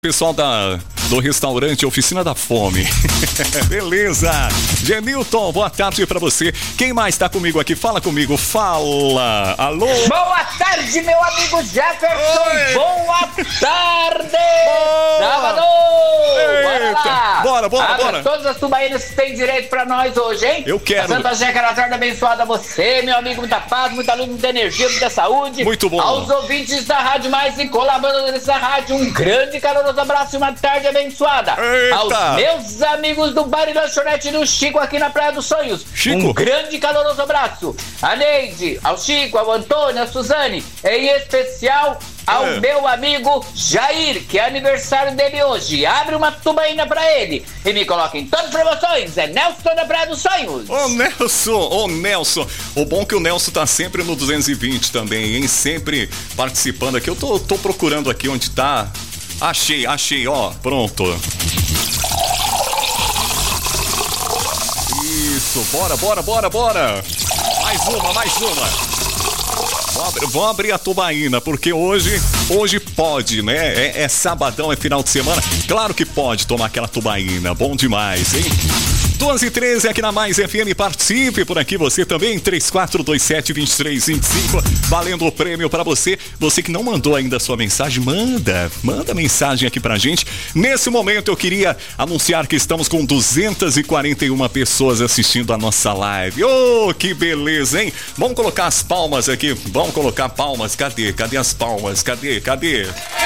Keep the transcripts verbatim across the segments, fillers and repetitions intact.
Pessoal da, do restaurante Oficina da Fome. Beleza. Genilton, boa tarde pra você. Quem mais tá comigo aqui? Fala comigo. Fala. Alô? Boa tarde, meu amigo Jefferson. Oi. Boa tarde. Sábado. Bora lá. Bora, bora, Abra bora. Todas as tubaínas que têm direito pra nós hoje, hein? Eu quero. A Santa Jeca na tarde abençoada a você, meu amigo. Muita paz, muita luz, muita energia, muita saúde. Muito bom. Aos ouvintes da Rádio Mais e colaboradores da rádio, um grande caloroso abraço e uma tarde abençoada. Eita. Aos meus amigos do Bar e Lanchonete do Chico aqui na Praia dos Sonhos, Chico. um grande caloroso abraço. A Neide, ao Chico, ao Antônio, a Suzane, em especial ao é. meu amigo Jair, que é aniversário dele hoje. Abre uma tubaína pra ele e me coloca em todas as promoções. É Nelson da Praia dos Sonhos. Ô Nelson, ô Nelson. O bom é que o Nelson tá sempre no duzentos e vinte também, hein? Sempre participando aqui. Eu tô, tô procurando aqui onde tá. Achei, achei, ó, pronto. Isso, bora, bora, bora, bora. Mais uma, mais uma. Vamos abrir, vamos abrir a tubaína, porque hoje, hoje pode, né? É, é sabadão, é final de semana. Claro que pode tomar aquela tubaína, bom demais, hein? duas e treze aqui na Mais F M, participe por aqui você também, três quatro dois sete, dois três dois cinco, valendo o prêmio pra você. Você que não mandou ainda a sua mensagem, manda, manda mensagem aqui pra gente. Nesse momento eu queria anunciar que estamos com duzentas e quarenta e uma pessoas assistindo a nossa live. Oh, que beleza, hein? Vamos colocar as palmas aqui, vamos colocar palmas, cadê? Cadê as palmas? Cadê? Cadê?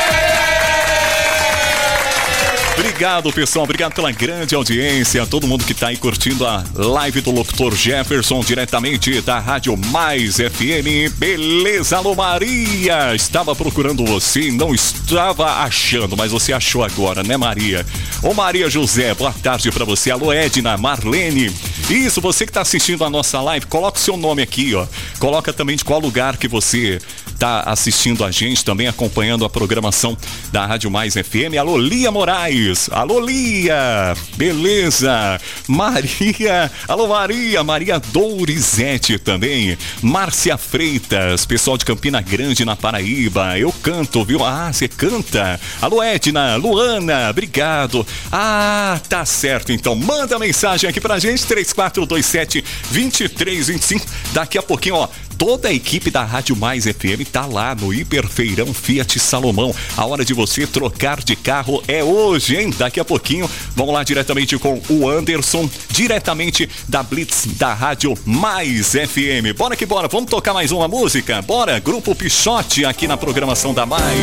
Obrigado, pessoal. Obrigado pela grande audiência. Todo mundo que tá aí curtindo a live do locutor Jefferson, diretamente da Rádio Mais F M. Beleza, alô Maria. Estava procurando você, não estava achando, mas você achou agora, né, Maria? Ô Maria José, boa tarde pra você. Alô Edna, Marlene. Isso, você que tá assistindo a nossa live, coloca o seu nome aqui, ó. Coloca também de qual lugar que você tá assistindo a gente, também acompanhando a programação da Rádio Mais F M. Alô Lia Moraes. Alô Lia, beleza. Maria, alô Maria, Maria Dourizete também. Márcia Freitas, pessoal de Campina Grande na Paraíba. Eu canto, viu? Ah, você canta. Alô Edna, Luana, obrigado. Ah, tá certo então. Manda mensagem aqui pra gente, três quatro dois sete, dois três dois cinco. Daqui a pouquinho, ó, toda a equipe da Rádio Mais F M tá lá no Hiperfeirão Fiat Salomão. A hora de você trocar de carro é hoje, hein? Daqui a pouquinho, vamos lá diretamente com o Anderson, diretamente da Blitz da Rádio Mais F M. Bora que bora, vamos tocar mais uma música? Bora, Grupo Pichote aqui na programação da Mais.